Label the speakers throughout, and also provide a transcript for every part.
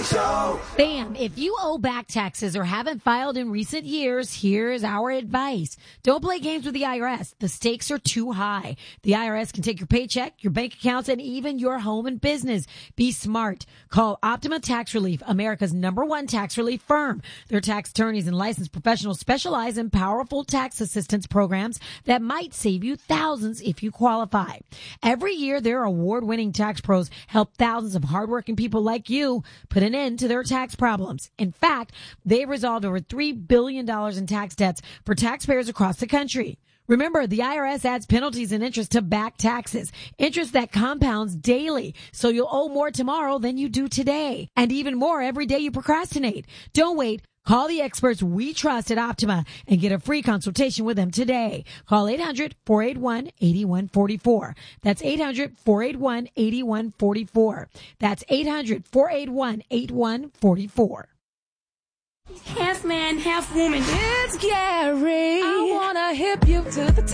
Speaker 1: Show.
Speaker 2: Bam! If you owe back taxes or haven't filed in recent years, here's our advice. Don't play games with the IRS. The stakes are too high. The IRS can take your paycheck, your bank accounts, and even your home and business. Be smart. Call Optima Tax Relief, America's #1 tax relief firm. Their tax attorneys and licensed professionals specialize in powerful tax assistance programs that might save you thousands if you qualify. Every year, their award-winning tax pros help thousands of hardworking people like you put an end to their tax problems. In fact, they've resolved over $3 billion in tax debts for taxpayers across the country. Remember, the IRS adds penalties and interest to back taxes, interest that compounds daily, so you'll owe more tomorrow than you do today, and even more every day you procrastinate. Don't wait. Call the experts we trust at Optima and get a free consultation with them today. Call 800-481-8144. That's 800-481-8144. That's 800-481-8144.
Speaker 3: Half man, half woman.
Speaker 4: It's Gary.
Speaker 3: I wanna hip you to the T.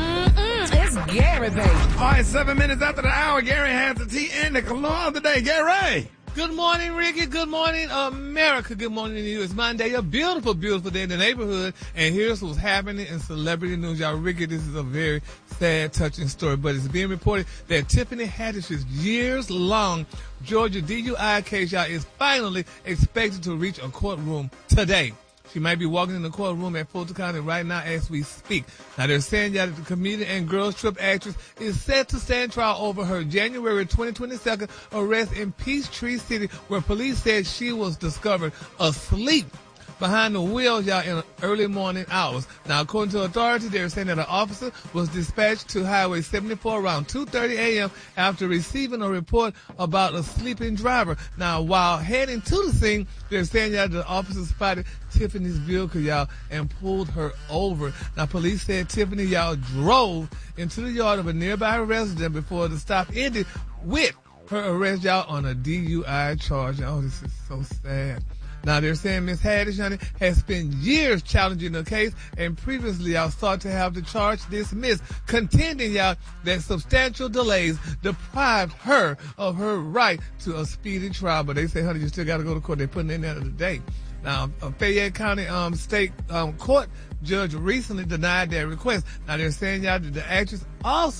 Speaker 4: It's Gary, baby.
Speaker 5: All right, 7 minutes after the hour, Gary has the tea and the cologne of the day. Gary.
Speaker 6: Good morning, Ricky. Good morning, America. Good morning to you. It's Monday, a beautiful, beautiful day in the neighborhood. And here's what's happening in celebrity news. Y'all, Ricky, this is a very sad, touching story. But it's being reported that Tiffany Haddish's years-long Georgia DUI case, y'all, is finally expected to reach a courtroom today. She might be walking in the courtroom at Fulton County right now as we speak. Now, they're saying that the comedian and Girls Trip actress is set to stand trial over her January 2022 arrest in Peachtree City, where police said she was discovered asleep behind the wheel, y'all, in early morning hours. Now, according to authorities, they're saying that an officer was dispatched to Highway 74 around 2:30 a.m. after receiving a report about a sleeping driver. Now, while heading to the scene, they're saying that the officer spotted Tiffany's vehicle, y'all, and pulled her over. Now, police said Tiffany, y'all, drove into the yard of a nearby resident before the stop ended with her arrest, y'all, on a DUI charge. Oh, this is so sad. Now, they're saying Ms. Haddish, honey, has spent years challenging the case and previously, y'all, sought to have the charge dismissed, contending, y'all, that substantial delays deprived her of her right to a speedy trial. But they say, honey, you still got to go to court. They're putting it in there today. Now, a Fayette County state court judge recently denied their request. Now, they're saying, y'all, that the actress has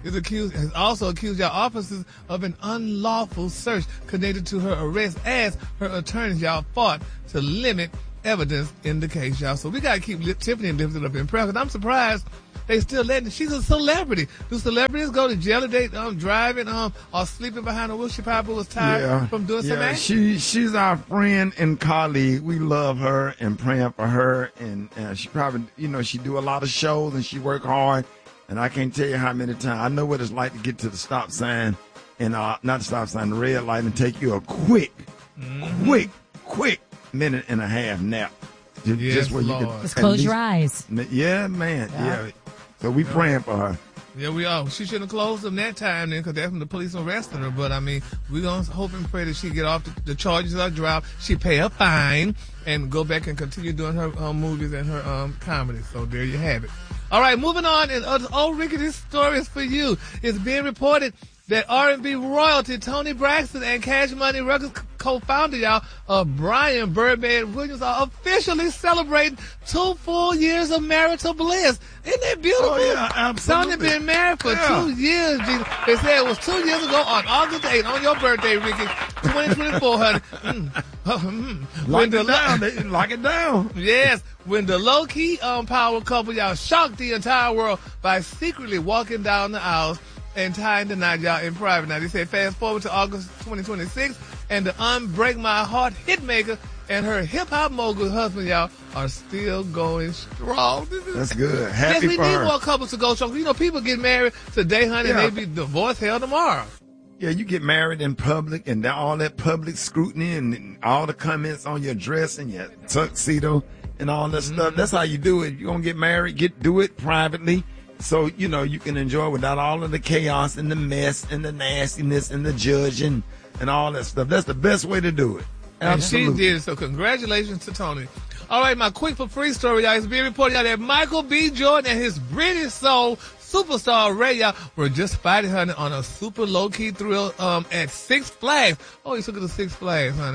Speaker 6: also accused y'all officers of an unlawful search connected to her arrest, as her attorneys, y'all, fought to limit evidence in the case, y'all. So we got to keep Tiffany lifted up in prayer, because I'm surprised they still letting. She's a celebrity. Do celebrities go to jail if they driving or sleeping behind the wheel? She probably was tired from doing some action.
Speaker 5: She's our friend and colleague. We love her and praying for her. And she probably, she do a lot of shows and she work hard. And I can't tell you how many times. I know what it's like to get to the stop sign and not the stop sign, the red light, and take you a quick minute and a half nap. Just where
Speaker 6: Lord.
Speaker 5: you can
Speaker 2: just close your eyes.
Speaker 5: Yeah, man. Yeah. So we praying for her.
Speaker 6: Yeah, we are. She shouldn't have closed them that time then, because that's when the police arrested her. But, I mean, we're going to hope and pray that she get off the charges of dropped. She pay a fine and go back and continue doing her movies and her comedy. So there you have it. All right, moving on. And Ricky, this story is for you. It's being reported that R&B royalty Tony Braxton and Cash Money Records co-founder, y'all, Brian Birdman Williams, are officially celebrating 2 full years of marital bliss. Isn't that beautiful?
Speaker 5: Oh, yeah, absolutely.
Speaker 6: Tony been married for 2 years. They said it was 2 years ago on August 8th, on your birthday, Ricky, 2024, honey.
Speaker 5: Lock it down.
Speaker 6: Yes, when the low-key power couple, y'all, shocked the entire world by secretly walking down the aisles and tying the knot, y'all, in private. Now, they say fast forward to August 2026, and the Unbreak My Heart hitmaker and her hip-hop mogul husband, y'all, are still going strong.
Speaker 5: That's good. Happy
Speaker 6: yes, we
Speaker 5: for
Speaker 6: need
Speaker 5: her.
Speaker 6: more couples to go strong. People get married today, honey, and they be divorced hell tomorrow.
Speaker 5: Yeah, you get married in public, and all that public scrutiny and all the comments on your dress and your tuxedo and all that stuff. That's how you do it. You're going to get married, do it privately. So, you can enjoy without all of the chaos and the mess and the nastiness and the judging and all that stuff. That's the best way to do it. Absolutely.
Speaker 6: And she did. So congratulations to Tony. All right, my quick for free story, y'all. It's being reported out that Michael B. Jordan and his British soul superstar Ray, y'all, were just spotted, honey, on a super low-key thrill at Six Flags. Oh, he took it to Six Flags, honey.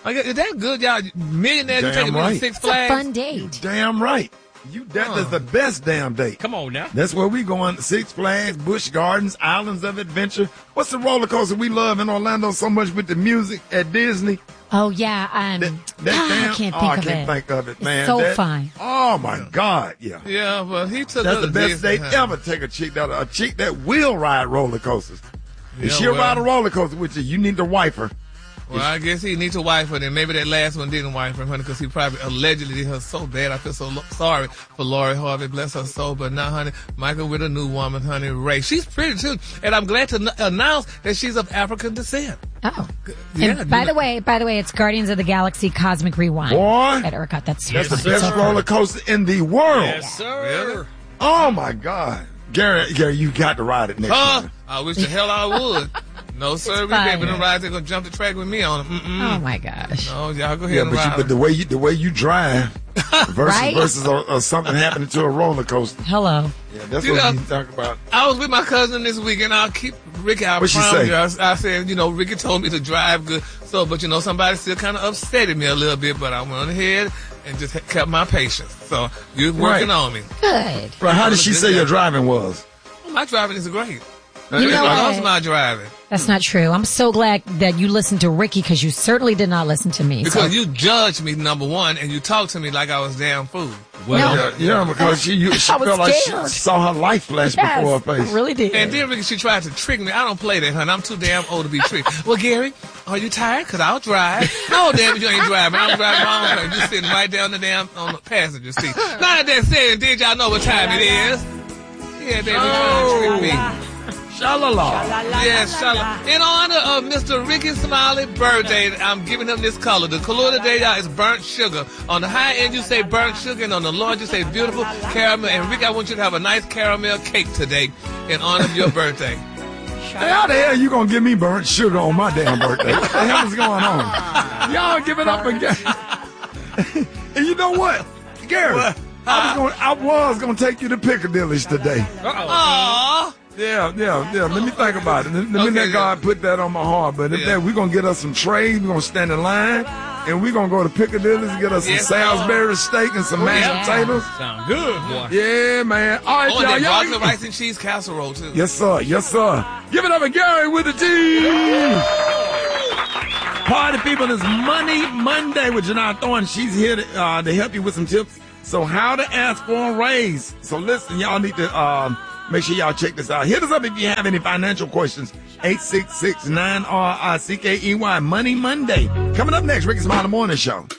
Speaker 6: Oh, yeah, is that good, y'all? Millionaires, you
Speaker 5: Damn
Speaker 6: taking me
Speaker 5: right.
Speaker 6: to Six
Speaker 2: It's a
Speaker 6: Flags?
Speaker 2: fun date.
Speaker 5: Damn right. That is the best damn date.
Speaker 1: Come on now.
Speaker 5: That's where we going. Six Flags, Busch Gardens, Islands of Adventure. What's the roller coaster we love in Orlando so much with the music at Disney?
Speaker 2: Oh, yeah. I can't think of it.
Speaker 5: Man.
Speaker 2: It's so fun.
Speaker 5: Oh, my God. Yeah.
Speaker 6: Yeah, but he took
Speaker 5: That's
Speaker 6: us
Speaker 5: the best
Speaker 6: Disney,
Speaker 5: date
Speaker 6: huh?
Speaker 5: ever. Take a chick that will ride roller coasters. If
Speaker 6: Yeah,
Speaker 5: she'll
Speaker 6: well.
Speaker 5: ride a roller coaster with you need to wife her.
Speaker 6: Well, I guess he needs to wife her. Then maybe that last one didn't wife her, honey, because he probably allegedly did her so bad. I feel so sorry for Lori Harvey, bless her soul. But now, honey, Michael with a new woman, honey, Ray. She's pretty too, and I'm glad to announce that she's of African descent.
Speaker 2: Oh.
Speaker 6: Yeah,
Speaker 2: And by the way, it's Guardians of the Galaxy Cosmic Rewind.
Speaker 5: Boy,
Speaker 2: At ERCOT. That's
Speaker 5: that's the
Speaker 2: so
Speaker 5: best
Speaker 2: fun.
Speaker 5: roller coaster in the world.
Speaker 1: Yes, sir.
Speaker 6: Really?
Speaker 5: Oh, my God. Gary, you got to ride it next time.
Speaker 6: I wish the hell I would. No, sir, we
Speaker 2: fire.
Speaker 6: baby, them rides ain't gonna jump the track with me on it.
Speaker 2: Oh, my gosh.
Speaker 6: No, y'all go ahead
Speaker 5: Yeah,
Speaker 6: and
Speaker 5: but,
Speaker 6: ride.
Speaker 5: but the way you drive
Speaker 2: Right?
Speaker 5: versus something happening to a roller coaster.
Speaker 2: Hello.
Speaker 5: Yeah, that's
Speaker 6: You
Speaker 5: what
Speaker 6: know-
Speaker 5: you talk about.
Speaker 6: I was with my cousin this weekend. I'll keep Ricky. I
Speaker 5: What'd she
Speaker 6: promise
Speaker 5: say?
Speaker 6: you. I said, Ricky told me to drive good. So, but somebody still kind of upset at me a little bit. But I went ahead and just kept my patience. So you're working
Speaker 5: Right.
Speaker 6: on me.
Speaker 2: Good.
Speaker 5: Right, how did she say your driving was?
Speaker 6: Oh, my driving is great.
Speaker 2: You know
Speaker 6: I
Speaker 2: what?
Speaker 6: loves my driving
Speaker 2: That's not true. I'm so glad that you listened to Ricky because you certainly did not listen to me.
Speaker 6: because
Speaker 2: So-
Speaker 6: you judged me, number one, and you talked to me like I was damn fool.
Speaker 1: Well,
Speaker 2: No.
Speaker 5: Yeah, because she
Speaker 2: I was
Speaker 5: felt like she
Speaker 2: scared.
Speaker 5: saw her life flash
Speaker 2: Yes,
Speaker 5: before her
Speaker 2: I
Speaker 5: face.
Speaker 2: really did.
Speaker 6: And then Ricky, she tried to trick me. I don't play that, honey. I'm too damn old to be tricked. Well, Gary, are you tired? Because I'll drive. No, damn it, you ain't driving. I'm driving my own car. You're sitting right down on the passenger seat. Not that said, did y'all know what time it is? Yeah, they be trying to trick me.
Speaker 5: Shalala.
Speaker 6: Yes, shalom. In honor of Mr. Ricky Smiley birthday, I'm giving him this color. The color today, y'all, is burnt sugar. On the high end, you say burnt sugar, and on the low end, you say beautiful caramel. And Ricky, I want you to have a nice caramel cake today in honor of your birthday.
Speaker 5: Hey, how the hell you gonna give me burnt sugar on my damn birthday? What the hell is going on? Y'all give it up again. And you know what, Gary?
Speaker 6: What?
Speaker 5: I was gonna take you to Piccadilly's today.
Speaker 6: Aww.
Speaker 5: Yeah. Let me think about it. Let me
Speaker 6: Okay,
Speaker 5: let God put that on my heart. But if
Speaker 6: Yeah.
Speaker 5: we're gonna get us some trays, we're gonna stand in line, and we're gonna go to Piccadilly's and get us some
Speaker 6: Yes,
Speaker 5: Salisbury steak and some mashed
Speaker 2: yeah.
Speaker 5: potatoes.
Speaker 1: sound good, boy.
Speaker 5: Yeah, man. All right,
Speaker 6: Oh, and that
Speaker 5: y'all.
Speaker 6: broccoli rice and cheese casserole, too.
Speaker 5: Yes, sir. Give it up to Gary with the T. Party people, it's Monday with Janai Thorne. She's here to help you with some tips. So how to ask for a raise. So listen, y'all need to make sure y'all check this out. Hit us up if you have any financial questions. 866-9RICKEY. Money Monday. Coming up next, Ricky Smiley Morning Show.